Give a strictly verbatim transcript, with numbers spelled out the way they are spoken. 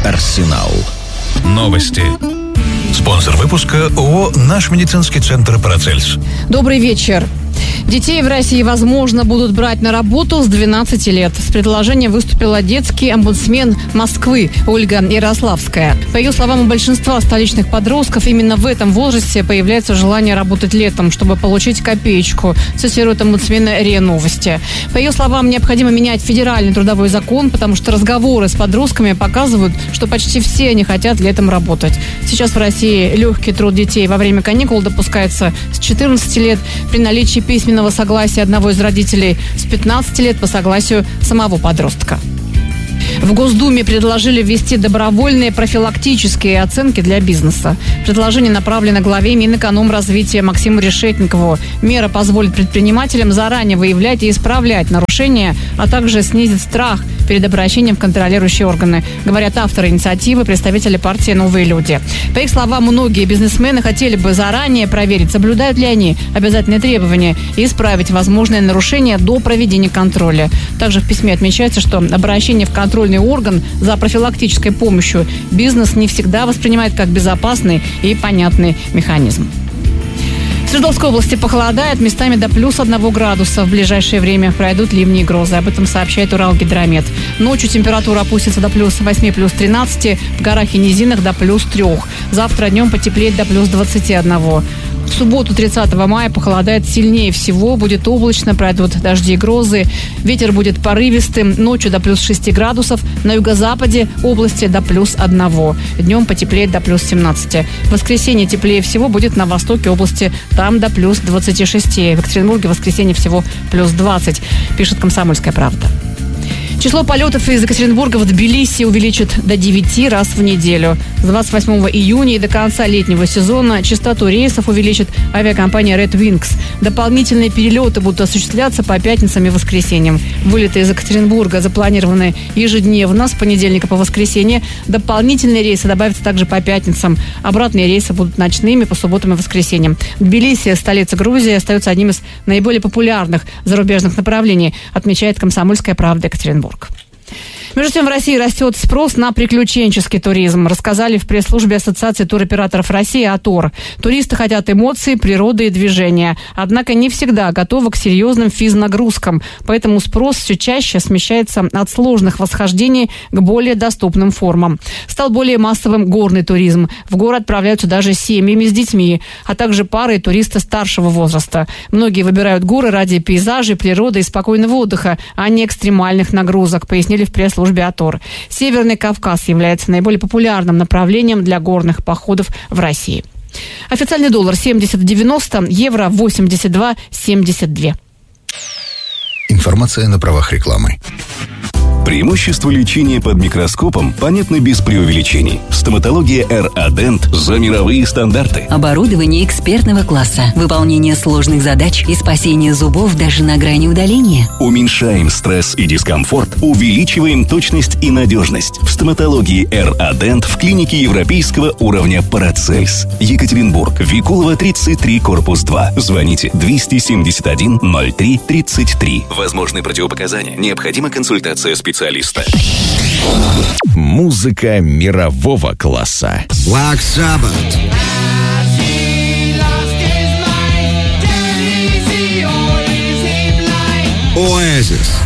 Арсенал. Новости. Спонсор выпуска ООО «Наш медицинский центр Парацельс». Добрый вечер. Детей в России, возможно, будут брать на работу с двенадцати лет. С предложением выступила детский омбудсмен Москвы Ольга Ярославская. По ее словам, у большинства столичных подростков именно в этом возрасте появляется желание работать летом, чтобы получить копеечку, цитирует омбудсмена РИА Новости. По ее словам, необходимо менять федеральный трудовой закон, потому что разговоры с подростками показывают, что почти все они хотят летом работать. Сейчас в России легкий труд детей во время каникул допускается с четырнадцати лет при наличии письменного согласия одного из родителей, с пятнадцати лет по согласию самого подростка. В Госдуме предложили ввести добровольные профилактические оценки для бизнеса. Предложение направлено главе Минэкономразвития Максиму Решетникову. Мера позволит предпринимателям заранее выявлять и исправлять нарушения, а также снизит страх перед обращением в контролирующие органы, говорят авторы инициативы, представители партии «Новые люди». По их словам, многие бизнесмены хотели бы заранее проверить, соблюдают ли они обязательные требования и исправить возможные нарушения до проведения контроля. Также в письме отмечается, что обращение в контрольный орган за профилактической помощью бизнес не всегда воспринимает как безопасный и понятный механизм. В Свердловской области похолодает, местами до плюс одного градуса. В ближайшее время пройдут ливни и грозы. Об этом сообщает Уралгидромет. Ночью температура опустится до плюс восьми, плюс тринадцати, в горах и низинах до плюс трех. Завтра днем потеплеет до плюс двадцати одного. В субботу, тридцатого мая, похолодает сильнее всего. Будет облачно, пройдут дожди и грозы. Ветер будет порывистым. Ночью до плюс шести градусов. На юго-западе области до плюс одного. Днем потеплеет до плюс семнадцати. В воскресенье теплее всего будет на востоке области. Там до плюс двадцати шести. В Екатеринбурге в воскресенье всего плюс двадцать, пишет «Комсомольская правда». Число полетов из Екатеринбурга в Тбилиси увеличат до девяти раз в неделю. С двадцать восьмого июня и до конца летнего сезона частоту рейсов увеличит авиакомпания Red Wings. Дополнительные перелеты будут осуществляться по пятницам и воскресеньям. Вылеты из Екатеринбурга запланированы ежедневно с понедельника по воскресенье. Дополнительные рейсы добавятся также по пятницам. Обратные рейсы будут ночными по субботам и воскресеньям. Тбилиси, столица Грузии, остается одним из наиболее популярных зарубежных направлений, отмечает «Комсомольская правда» Екатеринбург. Между тем, в России растет спрос на приключенческий туризм. Рассказали в пресс-службе Ассоциации туроператоров России «АТОР». Туристы хотят эмоций, природы и движения. Однако не всегда готовы к серьезным физнагрузкам. Поэтому спрос все чаще смещается от сложных восхождений к более доступным формам. Стал более массовым горный туризм. В горы отправляются даже семьями с детьми, а также пары и туристы старшего возраста. Многие выбирают горы ради пейзажей, природы и спокойного отдыха, а не экстремальных нагрузок, пояснили в пресс-службе АТОР. Северный Кавказ является наиболее популярным направлением для горных походов в России. Официальный доллар семьдесят девяносто, евро восемьдесят два семьдесят два. Информация на правах рекламы. Преимущества лечения под микроскопом понятны без преувеличений. Стоматология эр-Адент за мировые стандарты. Оборудование экспертного класса, выполнение сложных задач и спасение зубов даже на грани удаления. Уменьшаем стресс и дискомфорт, увеличиваем точность и надежность. В стоматологии эр-Адент в клинике европейского уровня Парацельс. Екатеринбург, Викулова, тридцать три, корпус два. Звоните двести семьдесят один ноль три тридцать три. Возможны противопоказания. Необходима консультация специалиста. Музыка мирового класса. Black Sabbath. Oasis.